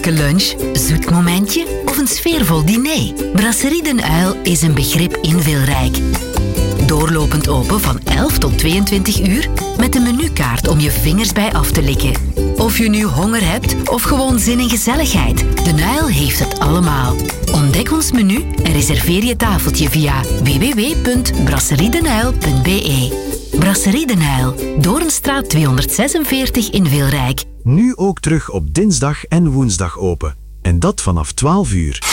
heerlijke lunch, zoet momentje of een sfeervol diner? Brasserie Den Uil is een begrip in Wilrijk. Doorlopend open van 11 tot 22 uur met een menukaart om je vingers bij af te likken. Of je nu honger hebt of gewoon zin in gezelligheid, Den Uil heeft het allemaal. Ontdek ons menu en reserveer je tafeltje via www.brasseriedenuil.be. Brasserie Den Uil, Doornstraat 246 in Wilrijk. Nu ook terug op dinsdag en woensdag open. En dat vanaf 12 uur.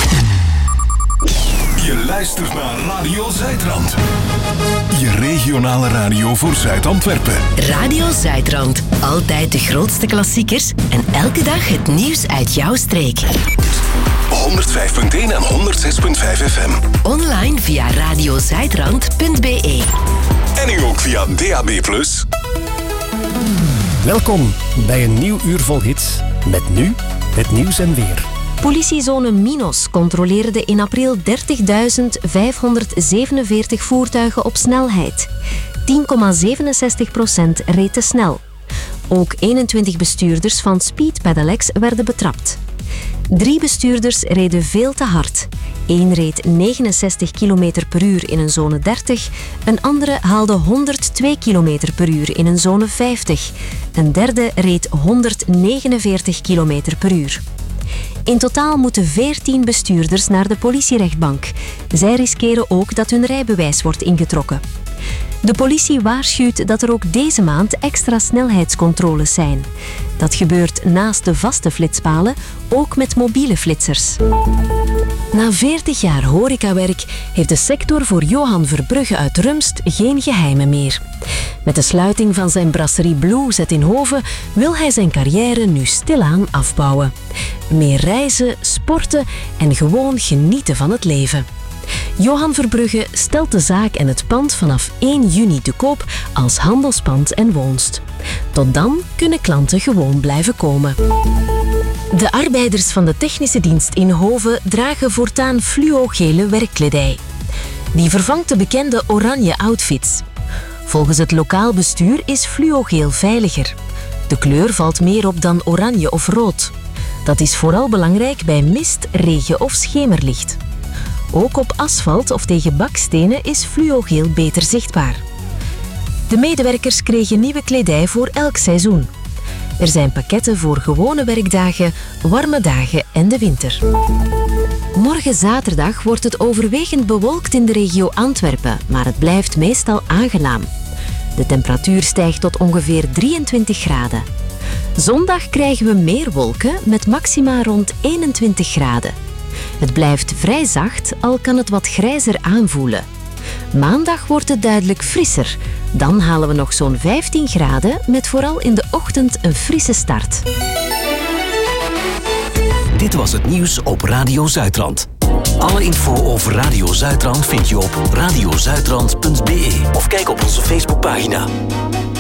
Je luistert naar Radio Zuidrand. Je regionale radio voor Zuid-Antwerpen. Radio Zuidrand. Altijd de grootste klassiekers en elke dag het nieuws uit jouw streek. 105.1 en 106.5 FM. Online via radiozuidrand.be. En nu ook via DAB+. Welkom bij een nieuw uur vol hits. Met nu het nieuws en weer. Politiezone Minos controleerde in april 30.547 voertuigen op snelheid. 10,67% reed te snel. Ook 21 bestuurders van Speed Pedelecs werden betrapt. 3 bestuurders reden veel te hard. 1 reed 69 km per uur in een zone 30. Een andere haalde 102 km per uur in een zone 50. Een derde reed 149 km per uur. In totaal moeten 14 bestuurders naar de politierechtbank. Zij riskeren ook dat hun rijbewijs wordt ingetrokken. De politie waarschuwt dat er ook deze maand extra snelheidscontroles zijn. Dat gebeurt naast de vaste flitspalen ook met mobiele flitsers. Na 40 jaar horecawerk heeft de sector voor Johan Verbrugge uit Rumst geen geheimen meer. Met de sluiting van zijn brasserie Blues in Hoven wil hij zijn carrière nu stilaan afbouwen. Meer reizen, sporten en gewoon genieten van het leven. Johan Verbrugge stelt de zaak en het pand vanaf 1 juni te koop als handelspand en woonst. Tot dan kunnen klanten gewoon blijven komen. De arbeiders van de technische dienst in Hoven dragen voortaan fluogele werkkledij. Die vervangt de bekende oranje outfits. Volgens het lokaal bestuur is fluogeel veiliger. De kleur valt meer op dan oranje of rood. Dat is vooral belangrijk bij mist, regen of schemerlicht. Ook op asfalt of tegen bakstenen is fluogeel beter zichtbaar. De medewerkers kregen nieuwe kledij voor elk seizoen. Er zijn pakketten voor gewone werkdagen, warme dagen en de winter. Morgen zaterdag wordt het overwegend bewolkt in de regio Antwerpen, maar het blijft meestal aangenaam. De temperatuur stijgt tot ongeveer 23 graden. Zondag krijgen we meer wolken met maxima rond 21 graden. Het blijft vrij zacht, al kan het wat grijzer aanvoelen. Maandag wordt het duidelijk frisser. Dan halen we nog zo'n 15 graden, met vooral in de ochtend een frisse start. Dit was het nieuws op Radio Zuidrand. Alle info over Radio Zuidrand vind je op radiozuidrand.be of kijk op onze Facebookpagina.